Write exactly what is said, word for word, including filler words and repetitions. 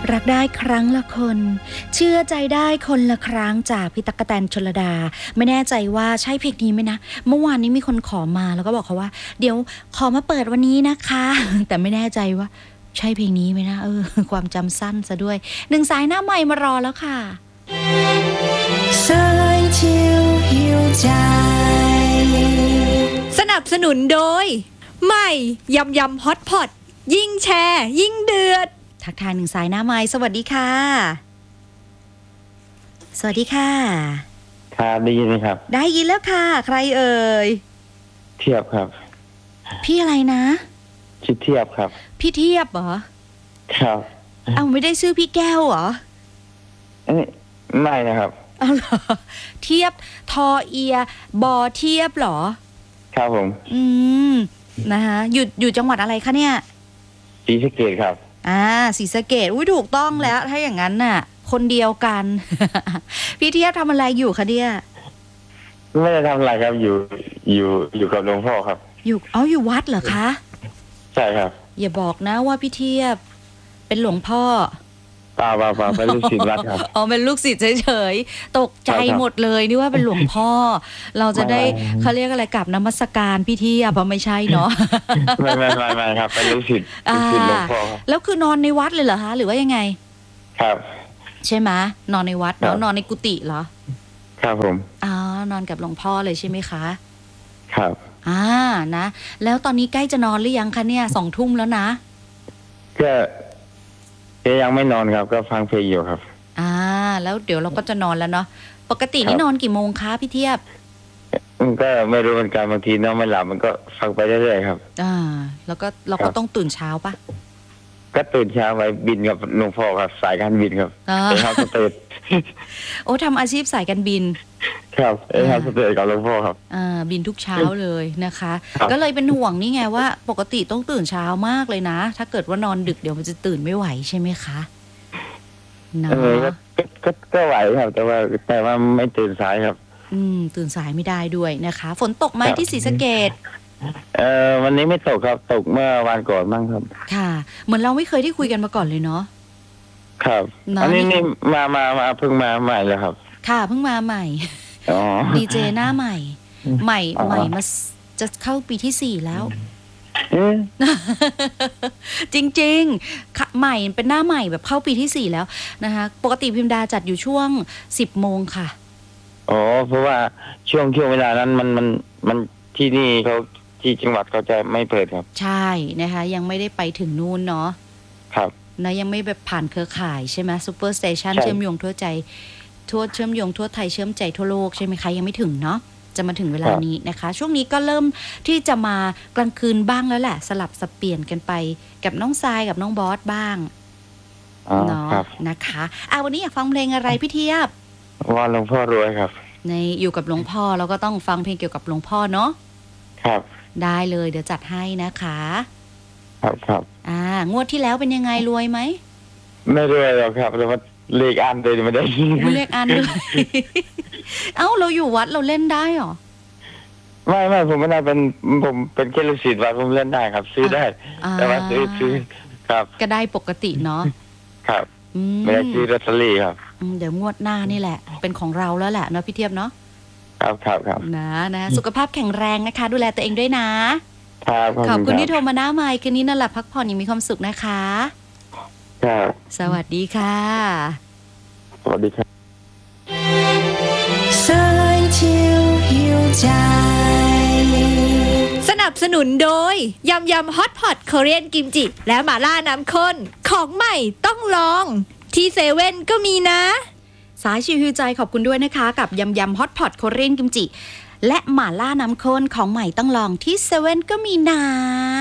รักได้ครั้งละคนเชื่อใจได้คนละครั้งจากพี่ตั๊กกะแตนชลดาไม่แน่ใจว่าใช่เพลงนี้ไหมนะเมื่อวานนี้มีคนขอมาแล้วก็บอกเขาว่าเดี๋ยวขอมาเปิดวันนี้นะคะแต่ไม่แน่ใจว่าใช่เพลงนี้ไหมนะเออความจำสั้นซะด้วยหนึ่งสายหน้าใหม่มารอแล้วค่ะสายเที่ยวหิวใจสนับสนุนโดยใหม่ยำยำฮอตพอตยิ่งแชร์ยิ่งเดือดทักทายหนึ่งสายหน้าไม้สวัสดีค่ะสวัสดีค่ะครับได้ยินไหมครับได้ยินแล้วค่ะใครเอ่ยเทียบครับพี่อะไรนะชื่อเทียบครับพี่เทียบเหรอครับเอาไม่ได้ชื่อพี่แก้วเหรอไม่นะครับเอาเหรอเทียบทอเอียบอเทียบเหรอครับผมอืมนะคะอยู่อยู่จังหวัดอะไรคะเนี่ยศรีสะเกษครับอ่าศรีสะเกษอุ้ยถูกต้องแล้วถ้าอย่างนั้นน่ะคนเดียวกัน พี่เทียบทำอะไรอยู่คะเนี่ยไม่ได้ทำอะไรครับอยู่อยู่อยู่กับหลวงพ่อครับอยู่เอาอยู่วัดเหรอคะใช่ครับอย่าบอกนะว่าพี่เทียบเป็นหลวงพ่อป่าวป่าวป่าวเป็นลูกศิษย์วัดครับอ๋อเป็นลูกศิษย์เฉยๆตกใจหมดเลยนี่ว่าเป็นหลวงพ่อเราจะได้เขาเรียกอะไรกราบนมัสการพี่เทียบเพราะไม่ใช่เนาะไม่ไม่ไม่ไม่ครับเป็นลูกศิษย์ลูกศิษย์หลวงพ่อแล้วคือนอนในวัดเลยเหรอคะหรือว่ายังไงครับใช่ไหมนอนในวัดแล้วนอนในกุฏิเหรอครับผมอ๋อนอนกับหลวงพ่อเลยใช่ไหมคะครับอ่านะแล้วตอนนี้ใกล้จะนอนหรือยังคะเนี่ยสองทุ่มแล้วนะก็ยังไม่นอนครับก็ฟังเพลงอยู่ครับอ่าแล้วเดี๋ยวเราก็จะนอนแล้วเนาะปกตินี่นอนกี่โมงคะพี่เทียบก็ไม่รู้เหมือนกันบางทีนอนไม่หลับมันก็ฟังไปเรื่อยๆครับอ่าแล้วก็เราก็ต้องตื่นเช้าปะก็ตื่นเช้าไปบินกับหลวงพ่อครับสายการบินครับเอฮาสเตทโอ้ทำอาชีพสายการบินครับเอฮาสเตทกับหลวงพ่อครับอ่าบินทุกเช้าเลยนะคะก็เลยเป็นห่วงนี่ไงว่าปกติต้องตื่นเช้ามากเลยนะถ้าเกิดว่านอนดึกเดี๋ยวมันจะตื่นไม่ไหวใช่ไหมคะเนาะก็ก็ไหวครับแต่ว่าแต่ว่าไม่ตื่นสายครับอืมตื่นสายไม่ได้ด้วยนะคะฝนตกไหมที่ศรีสะเกษเอ่อวันนี้ไม่ตกครับตกเมื่อวันก่อนบ้างครับค่ะเหมือนเราไม่เคยได้คุยกันมาก่อนเลยเนาะครับอันนี้นี่มามามาเพิ่งมาใหม่เลยครับค่ะเพิ่งมาใหม่อ๋อดีเจหน้าใหม่ใหม่ใหม่มาจะเข้าปีที่สี่แล้วจริงๆใหม่เป็นหน้าใหม่แบบเข้าปีที่สี่แล้วนะคะปกติพิมดาจัดอยู่ช่วงสิบโมงค่ะอ๋อเพราะว่าช่วงช่วงเวลานั้นมันมันมันที่นี่เขาที่จังหวัดเขาจะไม่เปิดครับใช่นะคะยังไม่ได้ไปถึงนู่นเนาะครับนะยังไม่แบบผ่านเครือข่ายใช่ไหมซูเปอร์สเตชันเชื่อมโยงทั่วใจทั่วเชื่อมโยงทั่วไทยเชื่อมใจทั่วโลกใช่ไหมคะยังไม่ถึงเนาะจะมาถึงเวลานี้นะคะช่วงนี้ก็เริ่มที่จะมากลางคืนบ้างแล้วแหละสลับสับเปลี่ยนกันไปกับน้องทรายกับน้องบอสบ้างเนาะนะคะอ่ะวันนี้อยากฟังเพลงอะไรพี่เทียบว่าหลวงพ่อรวยครับในอยู่กับหลวงพ่อเราก็ต้องฟังเพลงเกี่ยวกับหลวงพ่อเนาะครับได้เลยเดี๋ยวจัดให้นะคะครับครับอ่างวดที่แล้วเป็นยังไงรวยไหมไม่รวยหรอกครับแต่ว่าเลขอันเลยไม่ได้เลขอันด้วยเอ้าเราอยู่วัดเราเล่นได้หรอไม่ไม่ผมไม่ได้เป็นผมเป็นแค่ลูกศิษย์วัดผมเล่นได้ครับซื้อได้แต่ว่าซื้อซื้อครับก็ได้ปกติเนาะครับไม่ได้ซื้อลอตเตอรี่ครับเดี๋ยวงวดหน้านี่แหละเป็นของเราแล้วแหละเนาะพี่เทียบเนาะครับครับครับนะนะสุขภาพแข็งแรงนะคะดูแลตัวเองด้วยนะครับขอบคุณที่โทรมาหน้าไมค์คืนนี้นอนหลับพักผ่อนยังมีความสุขนะคะครับสวัสดีค่ะสวัสดีครับสายเที่ยวหิวใจสนับสนุนโดยยำยำฮอตพอตคอเรียนกิมจิและหม่าล่าน้ำข้นของใหม่ต้องลองที่เซเว่นก็มีนะสายชิวหิวใจขอบคุณด้วยนะคะกับยำยำฮอตพอตคอเรียนกิมจิและหม่าล่าน้ำข้นของใหม่ต้องลองที่เซเว่นก็มีนะ